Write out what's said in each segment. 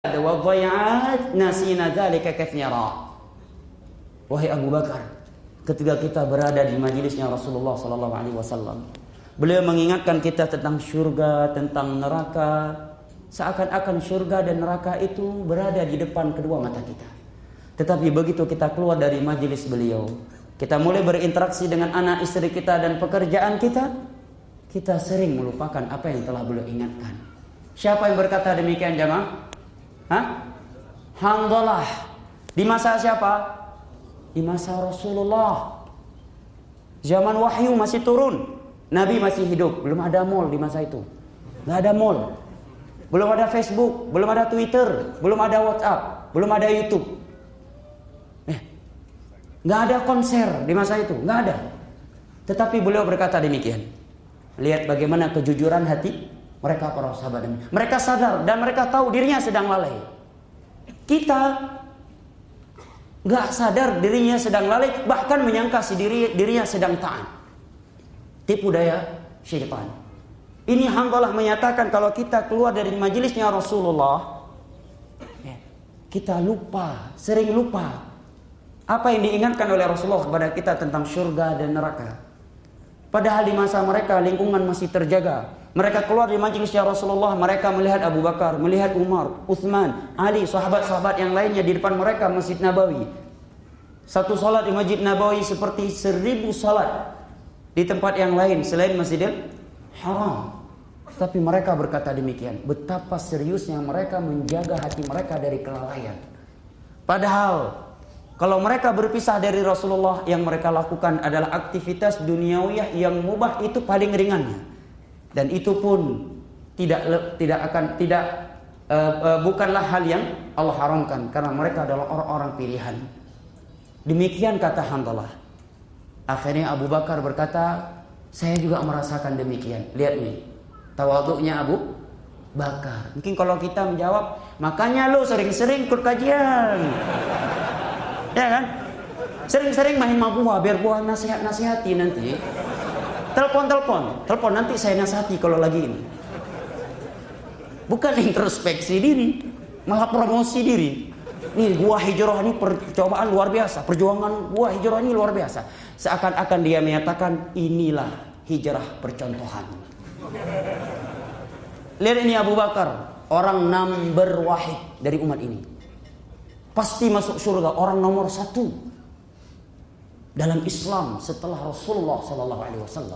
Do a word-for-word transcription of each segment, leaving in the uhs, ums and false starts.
wa dhai'at nasina dzalika katsira. Wahai Abu Bakar, ketika kita berada di majelisnya Rasulullah sallallahu alaihi wasallam, beliau mengingatkan kita tentang surga, tentang neraka, seakan-akan surga dan neraka itu berada di depan kedua mata kita. Tetapi begitu kita keluar dari majelis beliau, kita mulai berinteraksi dengan anak istri kita dan pekerjaan kita, kita sering melupakan apa yang telah beliau ingatkan. Siapa yang berkata demikian, jamaah? Hah? Handalah. Di masa siapa? Di masa Rasulullah. Zaman wahyu masih turun, Nabi masih hidup, belum ada mall di masa itu. Nggak ada mall, belum ada Facebook, belum ada Twitter, belum ada WhatsApp, belum ada YouTube. Eh, nggak ada konser di masa itu, nggak ada. Tetapi beliau berkata demikian. Lihat bagaimana kejujuran hati mereka para sahabat Nabi. Mereka sadar dan mereka tahu dirinya sedang lalai. Kita nggak sadar dirinya sedang lalai, bahkan menyangka si diri dirinya sedang taat. Tipu daya syaitan. Ini Hanzalah menyatakan kalau kita keluar dari majelisnya Rasulullah, kita lupa, sering lupa apa yang diingatkan oleh Rasulullah kepada kita tentang surga dan neraka. Padahal di masa mereka lingkungan masih terjaga. Mereka keluar di majelisnya Rasulullah, mereka melihat Abu Bakar, melihat Umar, Uthman, Ali, sahabat-sahabat yang lainnya di depan mereka Masjid Nabawi. Satu salat di Masjid Nabawi seperti seribu salat di tempat yang lain selain Masjidil Haram. Tapi mereka berkata demikian, betapa seriusnya mereka menjaga hati mereka dari kelalaian. Padahal kalau mereka berpisah dari Rasulullah, yang mereka lakukan adalah aktivitas duniawiyah yang mubah, itu paling ringannya. Dan itu pun tidak tidak akan tidak uh, uh, bukanlah hal yang Allah haramkan, karena mereka adalah orang-orang pilihan. Demikian kata Hanzalah. Akhirnya Abu Bakar berkata, saya juga merasakan demikian. Lihat nih, tawaduknya Abu Bakar. Mungkin kalau kita menjawab, makanya lo sering-sering ikut kajian, ya kan? Sering-sering main mabua biar buah nasihat-nasihati nanti. Telepon-telepon, telepon nanti saya nasihati kalau lagi ini. Bukan introspeksi diri, malah promosi diri. Nih gua hijrah ini percobaan luar biasa, perjuangan gua hijrah ini luar biasa. Seakan-akan dia menyatakan inilah hijrah percontohan. Lihat ini Abu Bakar, orang number wahid dari umat ini. Pasti masuk surga, orang nomor satu dalam Islam setelah Rasulullah sallallahu alaihi wasallam.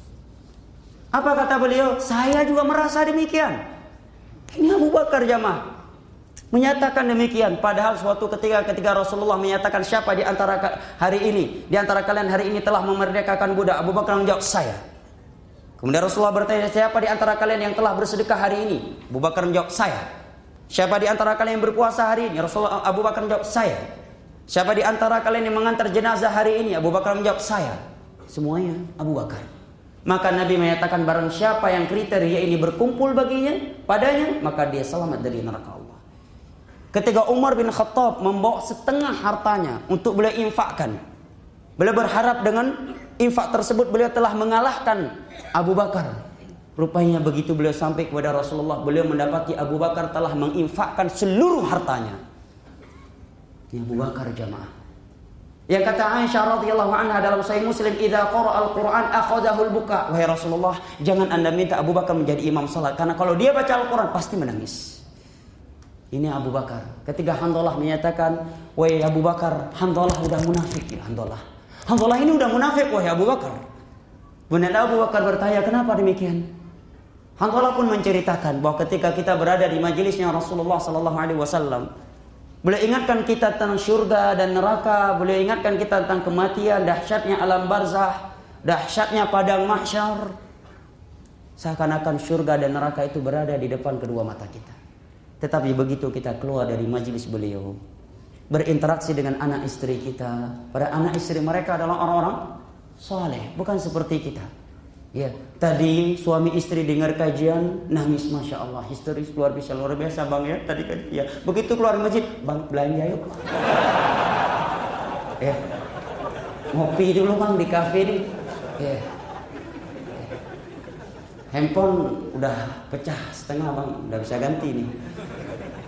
Apa kata beliau? Saya juga merasa demikian. Ini Abu Bakar jamaah menyatakan demikian. Padahal suatu ketika ketika Rasulullah menyatakan siapa di antara hari ini, di antara kalian hari ini telah memerdekakan budak, Abu Bakar menjawab saya. Kemudian Rasulullah bertanya, siapa di antara kalian yang telah bersedekah hari ini? Abu Bakar menjawab saya. Siapa di antara kalian yang berpuasa hari ini? Rasulullah Abu Bakar menjawab saya. Siapa di antara kalian yang mengantar jenazah hari ini? Abu Bakar menjawab saya. Semuanya Abu Bakar. Maka Nabi menyatakan barang siapa yang kriteria ini berkumpul baginya, padanya, maka dia selamat dari neraka Allah. Ketika Umar bin Khattab membawa setengah hartanya untuk beliau infakkan, beliau berharap dengan infak tersebut beliau telah mengalahkan Abu Bakar. Rupanya begitu beliau sampai kepada Rasulullah, beliau mendapati Abu Bakar telah menginfakkan seluruh hartanya. Ini Abu Bakar jamaah. Yang kata Aisyah radhiyallahu anha dalam Sahih Muslim, "Idza qara'a al-Qur'an akhadhahu al-buka." Wahai Rasulullah, jangan Anda minta Abu Bakar menjadi imam salat, karena kalau dia baca Al-Qur'an pasti menangis. Ini Abu Bakar. Ketika Hanzalah menyatakan, "Wahai Abu Bakar, Hanzalah udah munafik ya Hanzalah. Hanzalah ini udah munafik wahai Abu Bakar." Kemudian Abu Bakar bertanya, "Kenapa demikian?" Hanzalah pun menceritakan bahwa ketika kita berada di majelisnya Rasulullah sallallahu alaihi wasallam, beliau ingatkan kita tentang surga dan neraka. Beliau ingatkan kita tentang kematian, dahsyatnya alam barzah, dahsyatnya padang mahsyar. Seakan-akan surga dan neraka itu berada di depan kedua mata kita. Tetapi begitu kita keluar dari majelis beliau, berinteraksi dengan anak istri kita, pada anak istri mereka adalah orang-orang saleh, bukan seperti kita. Ya, tadi suami istri dengar kajian, nangis, masya Allah, histeris luar biasa, luar biasa bang ya tadi kan. Ya, begitu keluar masjid, bang belanja yuk. Ya, ngopi dulu bang di kafe nih. Ya, handphone udah pecah setengah bang, udah bisa ganti nih.